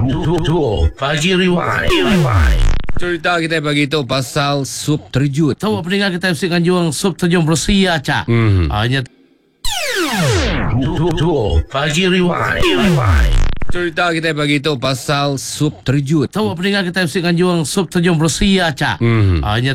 Pagi Rewind. Cerita kita pagi itu pasal sup terjun. Tahu pendengar kita mesti juang sup terjun bersih aja. Hanya Pagi Rewind. Cerita kita pagi itu pasal sup terjun. Tahu pendengar kita mesti juang sup terjun bersih aja. Hanya